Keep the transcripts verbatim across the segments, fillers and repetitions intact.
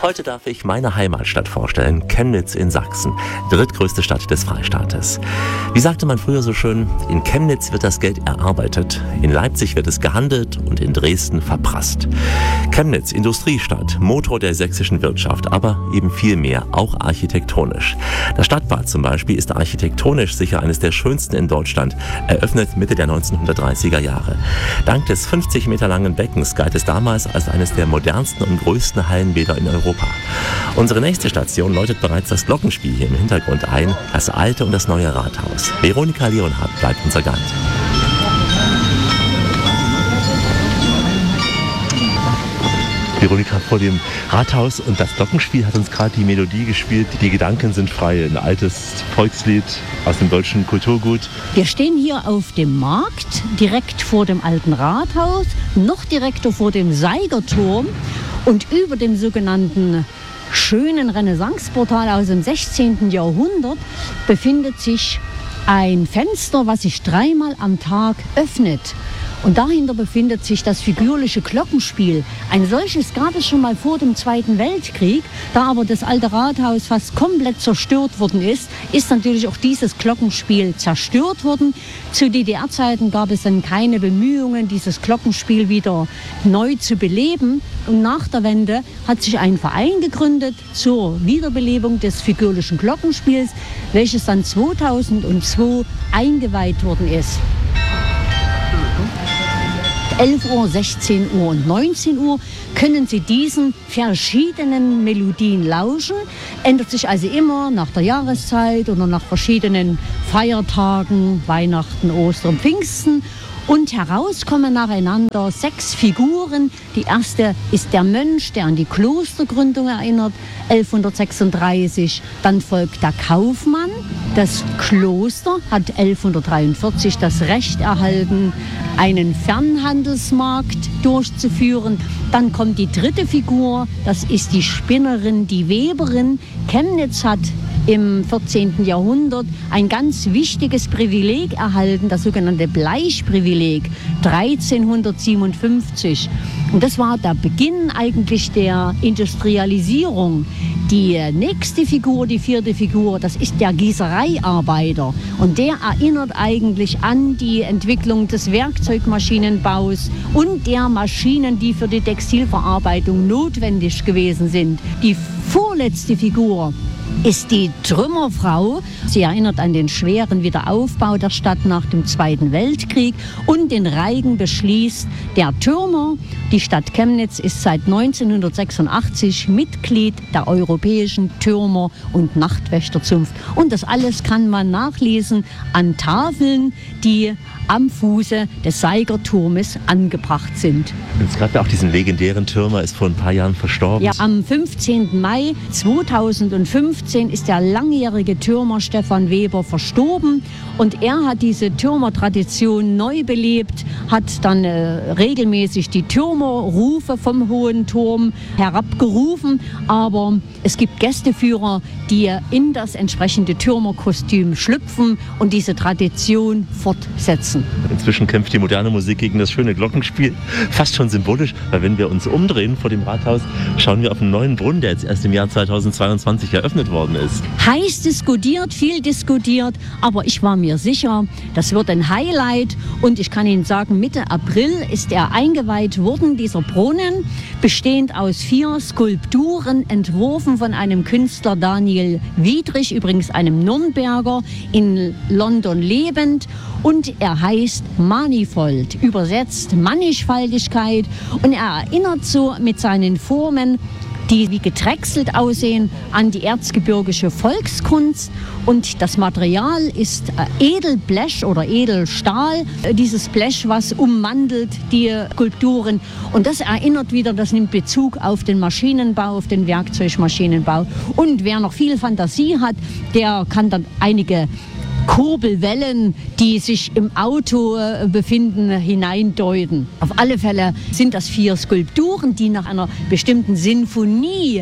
Heute darf ich meine Heimatstadt vorstellen, Chemnitz in Sachsen, drittgrößte Stadt des Freistaates. Wie sagte man früher so schön, in Chemnitz wird das Geld erarbeitet, in Leipzig wird es gehandelt und in Dresden verprasst. Chemnitz, Industriestadt, Motor der sächsischen Wirtschaft, aber eben viel mehr, auch architektonisch. Das Stadtbad zum Beispiel ist architektonisch sicher eines der schönsten in Deutschland, eröffnet Mitte der neunzehnhundertdreißiger Jahre. Dank des fünfzig Meter langen Beckens galt es damals als eines der modernsten und größten Hallenbäder in Europa. Unsere nächste Station läutet bereits das Glockenspiel hier im Hintergrund ein, das alte und das neue Rathaus. Veronika Leonhardt bleibt unser Guide. Veronika, vor dem Rathaus und das Glockenspiel hat uns gerade die Melodie gespielt. Die Gedanken sind frei, ein altes Volkslied aus dem deutschen Kulturgut. Wir stehen hier auf dem Markt, direkt vor dem alten Rathaus, noch direkter vor dem Seigerturm und über dem sogenannten schönen Renaissanceportal aus dem sechzehnten Jahrhundert befindet sich ein Fenster, was sich dreimal am Tag öffnet. Und dahinter befindet sich das figürliche Glockenspiel. Ein solches gab es schon mal vor dem Zweiten Weltkrieg. Da aber das alte Rathaus fast komplett zerstört worden ist, ist natürlich auch dieses Glockenspiel zerstört worden. Zu D D R-Zeiten gab es dann keine Bemühungen, dieses Glockenspiel wieder neu zu beleben. Und nach der Wende hat sich ein Verein gegründet zur Wiederbelebung des figürlichen Glockenspiels, welches dann zweitausendzwei eingeweiht worden ist. elf Uhr, sechzehn Uhr und neunzehn Uhr können Sie diesen verschiedenen Melodien lauschen. Ändert sich also immer nach der Jahreszeit oder nach verschiedenen Feiertagen, Weihnachten, Ostern, Pfingsten. Und herauskommen nacheinander sechs Figuren. Die erste ist der Mönch, der an die Klostergründung erinnert, elfhundertsechsunddreißig. Dann folgt der Kaufmann. Das Kloster hat elfhundertdreiundvierzig das Recht erhalten, einen Fernhandelsmarkt durchzuführen. Dann kommt die dritte Figur, das ist die Spinnerin, die Weberin. Chemnitz hat im vierzehnten Jahrhundert ein ganz wichtiges Privileg erhalten, das sogenannte Bleichprivileg, dreizehnhundertsiebenundfünfzig. Und das war der Beginn eigentlich der Industrialisierung. Die nächste Figur, die vierte Figur, das ist der Gießereiarbeiter. Und der erinnert eigentlich an die Entwicklung des Werkzeugmaschinenbaus und der Maschinen, die für die Textilverarbeitung notwendig gewesen sind. Die vorletzte Figur ist die Trümmerfrau. Sie erinnert an den schweren Wiederaufbau der Stadt nach dem Zweiten Weltkrieg. Und den Reigen beschließt der Türmer. Die Stadt Chemnitz ist seit neunzehnhundertsechsundachtzig Mitglied der Europäischen Türmer- und Nachtwächterzunft. Und das alles kann man nachlesen an Tafeln, die am Fuße des Seigerturmes angebracht sind. Es gab ja auch diesen legendären Türmer, ist vor ein paar Jahren verstorben. Ja, am fünfzehnten Mai zweitausendfünfzehn ist der langjährige Türmer Stefan Weber verstorben. Und er hat diese Türmertradition neu belebt, hat dann äh, regelmäßig die Türmerrufe vom Hohen Turm herabgerufen. Aber es gibt Gästeführer, die in das entsprechende Türmerkostüm schlüpfen und diese Tradition fortsetzen. Inzwischen kämpft die moderne Musik gegen das schöne Glockenspiel. Fast schon symbolisch, weil wenn wir uns umdrehen vor dem Rathaus, schauen wir auf einen neuen Brunnen, der jetzt erst im Jahr zweitausendzweiundzwanzig eröffnet worden ist. Heiß diskutiert, viel diskutiert, aber ich war mir sicher, das wird ein Highlight. Und ich kann Ihnen sagen, Mitte April ist er eingeweiht worden, dieser Brunnen, bestehend aus vier Skulpturen, entworfen von einem Künstler Daniel Wiedrich, übrigens einem Nürnberger, in London lebend. Und er heißt Manifold, übersetzt Mannigfaltigkeit. Und er erinnert so mit seinen Formen, die wie gedrechselt aussehen, an die erzgebirgische Volkskunst. Und das Material ist Edelblech oder Edelstahl, dieses Blech, was ummantelt die Skulpturen. Und das erinnert wieder, das nimmt Bezug auf den Maschinenbau, auf den Werkzeugmaschinenbau. Und wer noch viel Fantasie hat, der kann dann einige Kurbelwellen, die sich im Auto äh, befinden, hineindeuten. Auf alle Fälle sind das vier Skulpturen, die nach einer bestimmten Sinfonie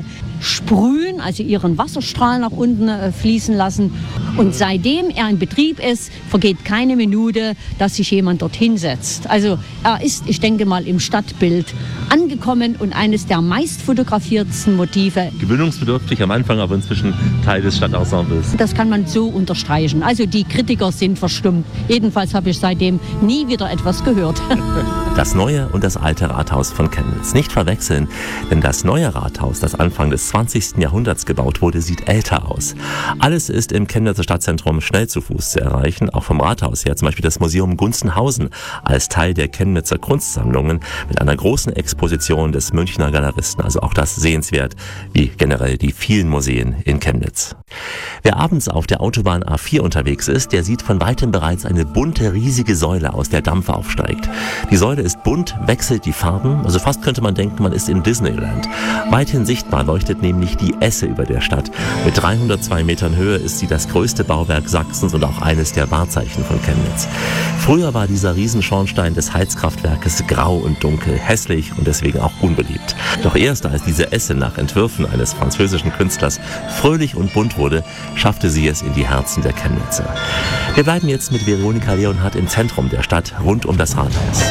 sprühen, also ihren Wasserstrahl nach unten äh, fließen lassen. Und seitdem er in Betrieb ist, vergeht keine Minute, dass sich jemand dorthin setzt. Also er ist, ich denke mal, im Stadtbild angekommen und eines der meistfotografiertsten Motive. Gewöhnungsbedürftig am Anfang, aber inzwischen Teil des Stadtensembles. Das kann man so unterstreichen. Also die Kritiker sind verstummt. Jedenfalls habe ich seitdem nie wieder etwas gehört. Das neue und das alte Rathaus von Chemnitz. Nicht verwechseln, denn das neue Rathaus, das Anfang des zwanzigsten Jahrhunderts gebaut wurde, sieht älter aus. Alles ist im Chemnitzer Stadtzentrum schnell zu Fuß zu erreichen, auch vom Rathaus her. Zum Beispiel das Museum Gunzenhausen als Teil der Chemnitzer Kunstsammlungen mit einer großen Exposition des Münchner Galeristen. Also auch das sehenswert, wie generell die vielen Museen in Chemnitz. Wer abends auf der Autobahn A vier unterwegs ist, der sieht von weitem bereits eine bunte, riesige Säule, aus der Dampf aufsteigt. Die Säule ist bunt, wechselt die Farben, also fast könnte man denken, man ist in Disneyland. Weithin sichtbar leuchtet nämlich die Esse über der Stadt. Mit dreihundertzwei Metern Höhe ist sie das größte Bauwerk Sachsens und auch eines der Wahrzeichen von Chemnitz. Früher war dieser Riesenschornstein des Heizkraftwerkes grau und dunkel, hässlich und deswegen auch unbeliebt. Doch erst als diese Esse nach Entwürfen eines französischen Künstlers fröhlich und bunt wurde, schaffte sie es in die Herzen der Chemnitzer. Wir bleiben jetzt mit Veronika Leonhardt im Zentrum der Stadt, rund um das Rathaus.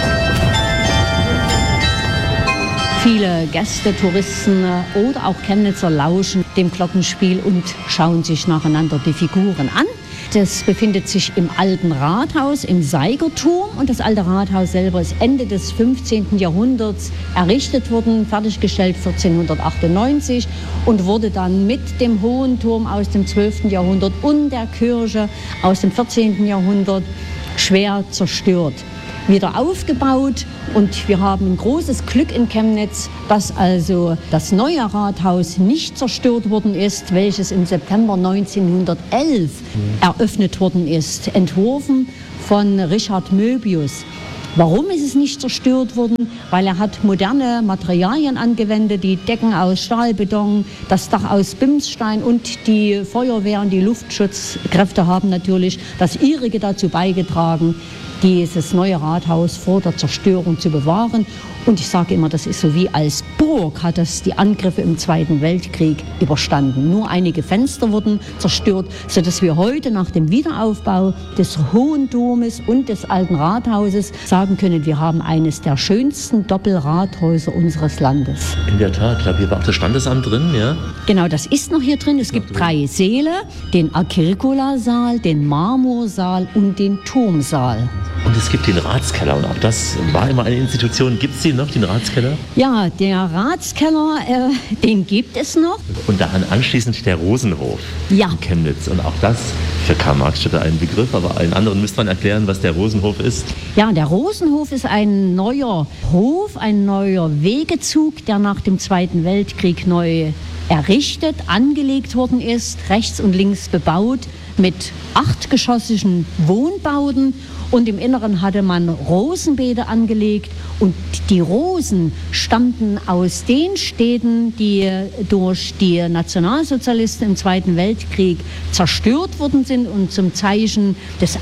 Viele Gäste, Touristen oder auch Chemnitzer lauschen dem Glockenspiel und schauen sich nacheinander die Figuren an. Das befindet sich im alten Rathaus, im Seigerturm. Und das alte Rathaus selber ist Ende des fünfzehnten Jahrhunderts errichtet worden, fertiggestellt vierzehnhundertachtundneunzig und wurde dann mit dem Hohen Turm aus dem zwölften Jahrhundert und der Kirche aus dem vierzehnten Jahrhundert schwer zerstört. Wieder aufgebaut und wir haben ein großes Glück in Chemnitz, dass also das neue Rathaus nicht zerstört worden ist, welches im September neunzehnhundertelf eröffnet worden ist, entworfen von Richard Möbius. Warum ist es nicht zerstört worden? Weil er hat moderne Materialien angewendet, die Decken aus Stahlbeton, das Dach aus Bimsstein und die Feuerwehr und die Luftschutzkräfte haben natürlich das ihrige dazu beigetragen, dieses neue Rathaus vor der Zerstörung zu bewahren. Und ich sage immer, das ist so wie als Burg hat es die Angriffe im Zweiten Weltkrieg überstanden. Nur einige Fenster wurden zerstört, sodass wir heute nach dem Wiederaufbau des Hohen Turmes und des alten Rathauses sagen können, wir haben eines der schönsten Doppelrathäuser unseres Landes. In der Tat, ich glaube, hier war auch das Standesamt drin, ja? Genau, das ist noch hier drin. Es gibt drei Säle, den Agricola-Saal, den Marmorsaal und den Turmsaal. Und es gibt den Ratskeller und auch das war immer eine Institution. Gibt es den noch, den Ratskeller? Ja, der Ratskeller, äh, den gibt es noch. Und daran anschließend der Rosenhof ja. in Chemnitz. Und auch das für Karl-Marx-Städte ein Begriff, aber allen anderen müsste man erklären, was der Rosenhof ist. Ja, der Rosenhof ist ein neuer Hof, ein neuer Wegezug, der nach dem Zweiten Weltkrieg neu errichtet, angelegt worden ist, rechts und links bebaut mit achtgeschossigen Wohnbauten. Und im Inneren hatte man Rosenbeete angelegt und die Rosen stammten aus den Städten, die durch die Nationalsozialisten im Zweiten Weltkrieg zerstört worden sind. Und zum Zeichen des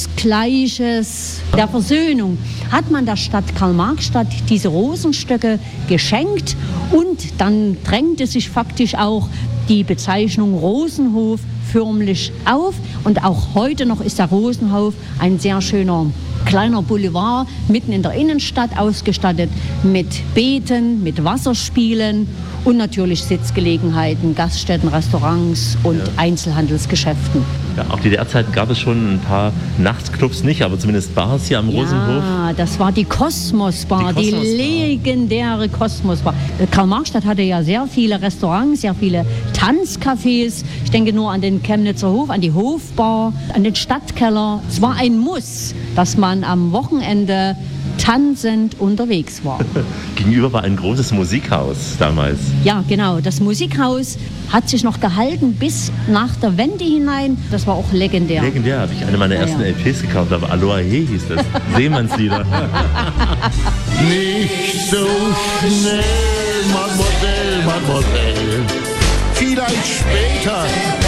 Ausgleiches, der Versöhnung, hat man der Stadt Karl-Marx-Stadt diese Rosenstöcke geschenkt. Und dann drängte sich faktisch auch die Bezeichnung Rosenhof förmlich auf. Und auch heute noch ist der Rosenhof ein sehr schöner kleiner Boulevard mitten in der Innenstadt, ausgestattet mit Beeten, mit Wasserspielen und natürlich Sitzgelegenheiten, Gaststätten, Restaurants und ja. Einzelhandelsgeschäften. Ja, auch D D R-Zeiten gab es schon ein paar Nachtclubs nicht, aber zumindest Bars hier am Rosenhof. Ja, das war die Kosmos-Bar, die, Kosmos die legendäre Kosmos-Bar. Karl-Marx-Stadt hatte ja sehr viele Restaurants, sehr viele Tanzcafés. Ich denke nur an den Chemnitzer Hof, an die Hofbar, an den Stadtkeller. Es war ein Muss, dass man am Wochenende tanzend unterwegs war. Gegenüber war ein großes Musikhaus damals. Ja, genau. Das Musikhaus hat sich noch gehalten bis nach der Wende hinein. Das war auch legendär. Legendär, habe ich eine meiner ersten ja, ja. L Ps gekauft, aber Aloha He hieß das. Seemannslieder. Nicht so schnell, Mademoiselle, Mademoiselle. vielleicht später,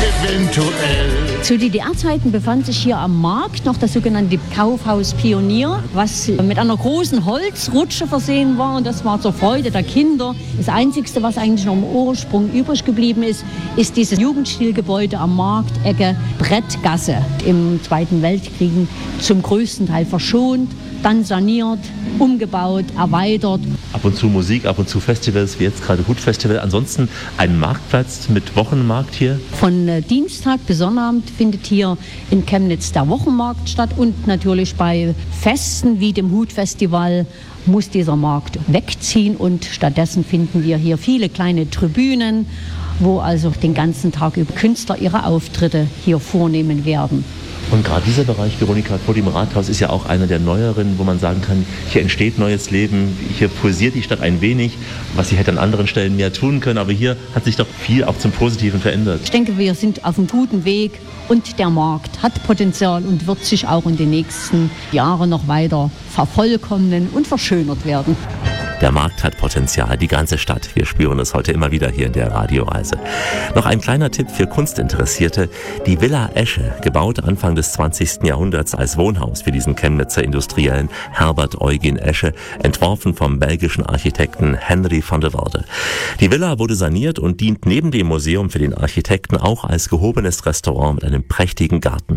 eventuell. Zu D D R-Zeiten befand sich hier am Markt noch das sogenannte Kaufhaus Pionier, was mit einer großen Holzrutsche versehen war, und das war zur Freude der Kinder. Das Einzige, was eigentlich noch im Ursprung übrig geblieben ist, ist dieses Jugendstilgebäude am Markt, Ecke Brettgasse. Im Zweiten Weltkrieg zum größten Teil verschont, dann saniert, umgebaut, erweitert. Ab und zu Musik, ab und zu Festivals, wie jetzt gerade Hutfestival. Ansonsten ein Marktplatz mit Wochenmarkt hier. Von äh, Dienstag bis Sonnabend findet hier in Chemnitz der Wochenmarkt statt, und natürlich bei Festen wie dem Hutfestival muss dieser Markt wegziehen, und stattdessen finden wir hier viele kleine Tribünen, wo also den ganzen Tag über Künstler ihre Auftritte hier vornehmen werden. Und gerade dieser Bereich, Veronika, vor dem Rathaus ist ja auch einer der neueren, wo man sagen kann, hier entsteht neues Leben, hier pulsiert die Stadt ein wenig, was sie hätte an anderen Stellen mehr tun können, aber hier hat sich doch viel auch zum Positiven verändert. Ich denke, wir sind auf einem guten Weg, und der Markt hat Potenzial und wird sich auch in den nächsten Jahren noch weiter vervollkommnen und verschönert werden. Der Markt hat Potenzial, die ganze Stadt. Wir spüren es heute immer wieder hier in der Radioreise. Noch ein kleiner Tipp für Kunstinteressierte. Die Villa Esche, gebaut Anfang des zwanzigsten Jahrhunderts als Wohnhaus für diesen Chemnitzer Industriellen Herbert Eugen Esche, entworfen vom belgischen Architekten Henry van der Worde. Die Villa wurde saniert und dient neben dem Museum für den Architekten auch als gehobenes Restaurant mit einem prächtigen Garten.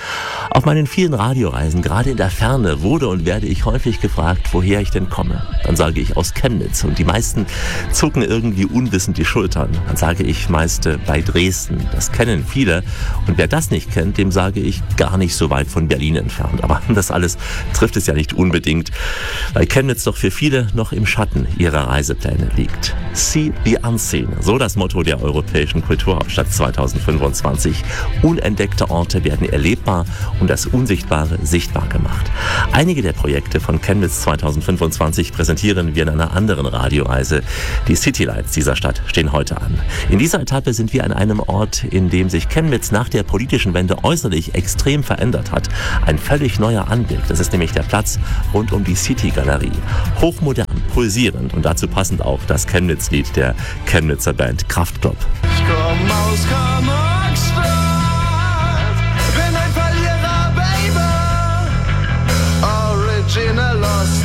Auf meinen vielen Radioreisen, gerade in der Ferne, wurde und werde ich häufig gefragt, woher ich denn komme. Dann sage ich aus Chemnitz, und die meisten zucken irgendwie unwissend die Schultern. Dann sage ich meist äh, bei Dresden. Das kennen viele, und wer das nicht kennt, dem sage ich gar nicht so weit von Berlin entfernt. Aber das alles trifft es ja nicht unbedingt, weil Chemnitz doch für viele noch im Schatten ihrer Reisepläne liegt. See the Unseen, so das Motto der Europäischen Kulturhauptstadt zweitausendfünfundzwanzig. Unentdeckte Orte werden erlebbar und das Unsichtbare sichtbar gemacht. Einige der Projekte von Chemnitz zweitausendfünfundzwanzig präsentieren wir in einer anderen Radioreise. Die Citylights dieser Stadt stehen heute an. In dieser Etappe sind wir an einem Ort, in dem sich Chemnitz nach der politischen Wende äußerlich extrem verändert hat. Ein völlig neuer Anblick. Das ist nämlich der Platz rund um die City-Galerie. Hochmodern, pulsierend und dazu passend auch das Chemnitz-Lied der Chemnitzer Band Kraftklub. Ich komm aus Karl-Marx-Stadt, bin ein Verlierer, Baby, original lost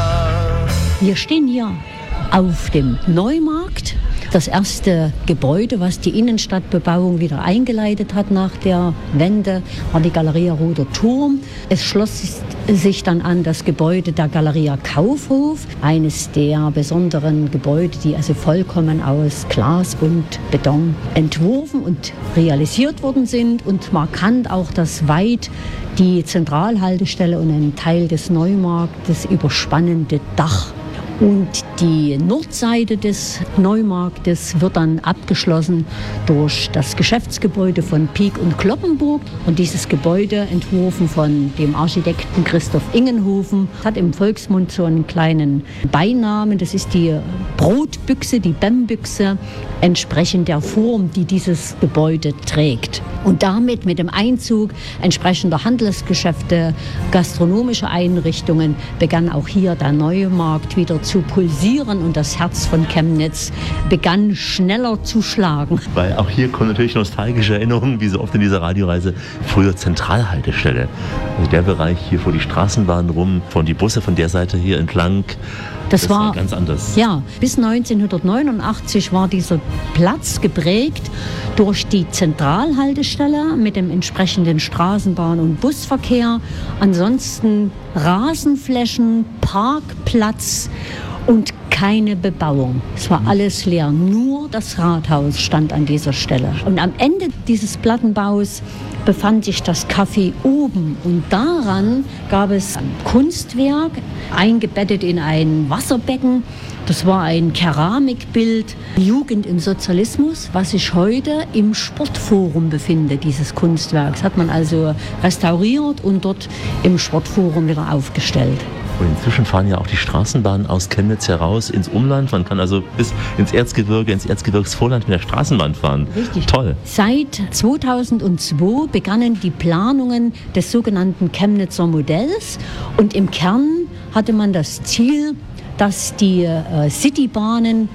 love. Wir stehen hier auf dem Neumarkt. Das erste Gebäude, was die Innenstadtbebauung wieder eingeleitet hat nach der Wende, war die Galeria Roter Turm. Es schloss sich dann an das Gebäude der Galeria Kaufhof, eines der besonderen Gebäude, die also vollkommen aus Glas und Beton entworfen und realisiert worden sind, und markant auch das weit die Zentralhaltestelle und ein Teil des Neumarktes überspannende Dach. Und die Nordseite des Neumarktes wird dann abgeschlossen durch das Geschäftsgebäude von Pieck und Cloppenburg. Und dieses Gebäude, entworfen von dem Architekten Christoph Ingenhofen, hat im Volksmund so einen kleinen Beinamen. Das ist die Brotbüchse, die Bembüchse, entsprechend der Form, die dieses Gebäude trägt. Und damit, mit dem Einzug entsprechender Handelsgeschäfte, gastronomische Einrichtungen, begann auch hier der Neumarkt wieder zu pulsieren, und das Herz von Chemnitz begann schneller zu schlagen. Weil auch hier kommen natürlich nostalgische Erinnerungen, wie so oft in dieser Radioreise. Früher Zentralhaltestelle. Also der Bereich hier vor die Straßenbahn rum, von die Busse von der Seite hier entlang. Das, das war, war ganz anders. Ja, bis neunzehnhundertneunundachtzig war dieser Platz geprägt durch die Zentralhaltestelle mit dem entsprechenden Straßenbahn- und Busverkehr. Ansonsten Rasenflächen, Parkplatz und keine Bebauung. Es war alles leer. Nur das Rathaus stand an dieser Stelle. Und am Ende dieses Plattenbaus befand sich das Café oben, und daran gab es ein Kunstwerk, eingebettet in ein Wasserbecken. Das war ein Keramikbild, Jugend im Sozialismus, was sich heute im Sportforum befindet, dieses Kunstwerk. Das hat man also restauriert und dort im Sportforum wieder aufgestellt. Und inzwischen fahren ja auch die Straßenbahnen aus Chemnitz heraus ins Umland. Man kann also bis ins Erzgebirge, ins Erzgebirgsvorland mit der Straßenbahn fahren. Richtig. Toll. Seit zweitausendzwei begannen die Planungen des sogenannten Chemnitzer Modells. Und im Kern hatte man das Ziel, dass die äh, Citybahnen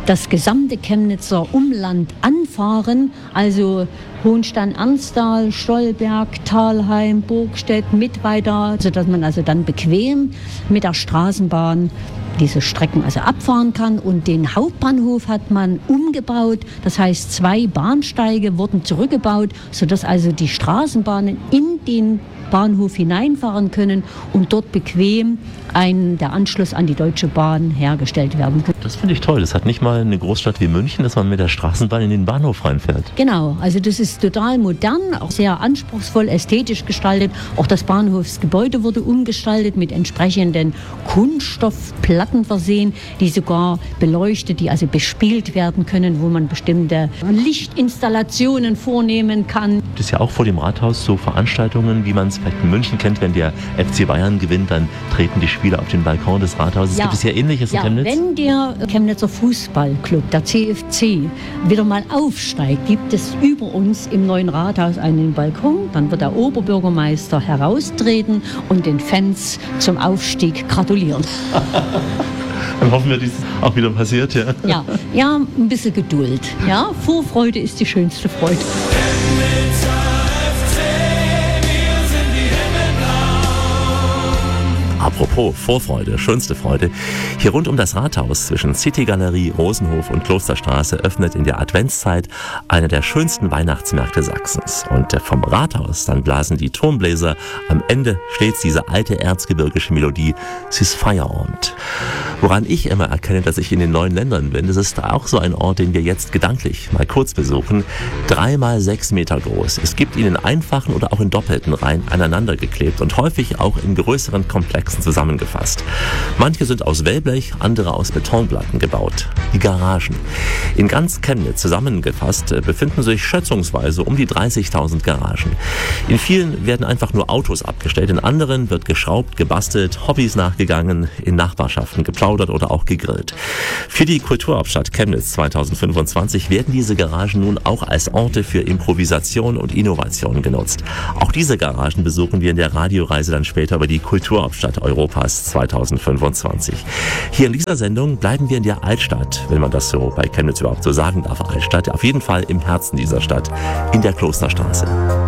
das gesamte Chemnitzer Umland anfahren, also Hohenstein-Ernsthal, Stolberg, Thalheim, Burgstedt, Mittweida, sodass man also dann bequem mit der Straßenbahn diese Strecken also abfahren kann. Und den Hauptbahnhof hat man umgebaut. Das heißt, zwei Bahnsteige wurden zurückgebaut, sodass also die Straßenbahnen in den Bahnhof hineinfahren können und dort bequem ein, der Anschluss an die Deutsche Bahn hergestellt werden kann. Das finde ich toll. Das hat nicht mal eine Großstadt wie München, dass man mit der Straßenbahn in den Bahnhof reinfährt. Genau, also das ist total modern, auch sehr anspruchsvoll, ästhetisch gestaltet. Auch das Bahnhofsgebäude wurde umgestaltet, mit entsprechenden Kunststoffplatten versehen, die sogar beleuchtet, die also bespielt werden können, wo man bestimmte Lichtinstallationen vornehmen kann. Das ist ja auch vor dem Rathaus so Veranstaltungen, wie man es vielleicht in München kennt, wenn der F C Bayern gewinnt, dann treten die Spieler auf den Balkon des Rathauses. Ja. Gibt es ja Ähnliches ja, in Chemnitz? Wenn der Chemnitzer Fußballclub, der C F C, wieder mal aufsteigt, gibt es über uns im neuen Rathaus einen Balkon. Dann wird der Oberbürgermeister heraustreten und den Fans zum Aufstieg gratulieren. Dann hoffen wir, dass es auch wieder passiert. Ja. Ja, ja, ein bisschen Geduld. Ja, Vorfreude ist die schönste Freude. Apropos Vorfreude, schönste Freude. Hier rund um das Rathaus zwischen Citygalerie, Rosenhof und Klosterstraße öffnet in der Adventszeit einer der schönsten Weihnachtsmärkte Sachsens. Und vom Rathaus dann blasen die Turmbläser am Ende stets diese alte erzgebirgische Melodie, es ist Feierabend. Woran ich immer erkenne, dass ich in den neuen Ländern bin, das ist auch so ein Ort, den wir jetzt gedanklich mal kurz besuchen. Drei mal sechs Meter groß. Es gibt ihn in einfachen oder auch in doppelten Reihen aneinander geklebt und häufig auch in größeren Komplexen zusammengefasst. Manche sind aus Wellblech, andere aus Betonplatten gebaut. Die Garagen. In ganz Chemnitz zusammengefasst befinden sich schätzungsweise um die dreißigtausend Garagen. In vielen werden einfach nur Autos abgestellt, in anderen wird geschraubt, gebastelt, Hobbys nachgegangen, in Nachbarschaften geplaudert oder auch gegrillt. Für die Kulturhauptstadt Chemnitz zweitausendfünfundzwanzig werden diese Garagen nun auch als Orte für Improvisation und Innovation genutzt. Auch diese Garagen besuchen wir in der Radioreise dann später über die Kulturhauptstadt Europas zweitausendfünfundzwanzig. Hier in dieser Sendung bleiben wir in der Altstadt, wenn man das so bei Chemnitz überhaupt so sagen darf, Altstadt, auf jeden Fall im Herzen dieser Stadt, in der Klosterstraße.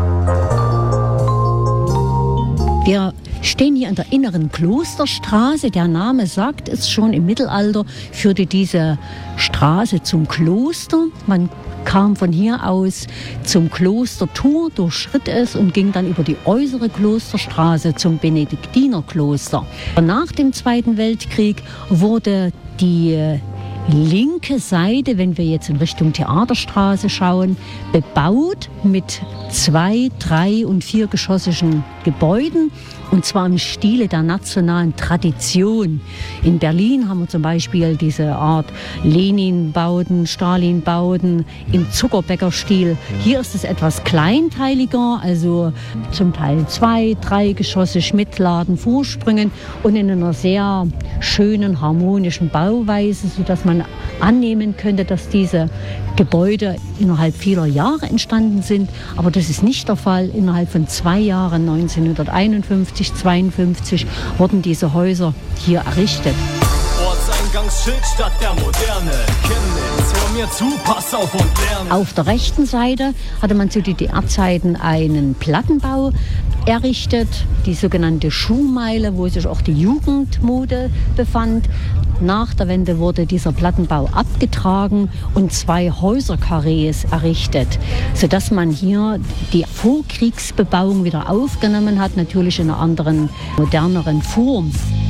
Wir stehen hier in der inneren Klosterstraße. Der Name sagt es schon, im Mittelalter führte diese Straße zum Kloster. Man kam von hier aus zum Klostertor, durchschritt es und ging dann über die äußere Klosterstraße zum Benediktinerkloster. Nach dem Zweiten Weltkrieg wurde die linke Seite, wenn wir jetzt in Richtung Theaterstraße schauen, bebaut mit zwei-, drei- und viergeschossigen Gebäuden. Und zwar im Stile der nationalen Tradition. In Berlin haben wir zum Beispiel diese Art Lenin-Bauten, Stalin-Bauten im Zuckerbäcker-Stil. Hier ist es etwas kleinteiliger, also zum Teil zwei-, dreigeschossig mit Ladenvorsprüngen und in einer sehr schönen, harmonischen Bauweise, sodass man annehmen könnte, dass diese Gebäude innerhalb vieler Jahre entstanden sind. Aber das ist nicht der Fall. Innerhalb von zwei Jahren, neunzehnhunderteinundfünfzig, zweiundfünfzig, wurden diese Häuser hier errichtet. Eingangsschild statt der Moderne. Chemnitz, hör mir zu, pass auf und lerne. Auf der rechten Seite hatte man zu D D R-Zeiten einen Plattenbau errichtet, die sogenannte Schuhmeile, wo sich auch die Jugendmode befand. Nach der Wende wurde dieser Plattenbau abgetragen und zwei Häuserkarrees errichtet, sodass man hier die Vorkriegsbebauung wieder aufgenommen hat, natürlich in einer anderen, moderneren Form.